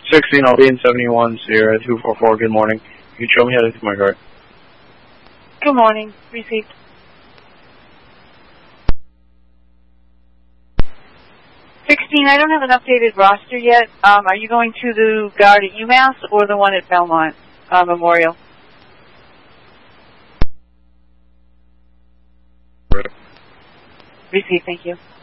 16, I'll be in 71, Sierra 244. Good morning. You can show me how to do my card. Good morning. Received. 16, I don't have an updated roster yet. Are you going to the guard at UMass or the one at Belmont Memorial? Received, thank you.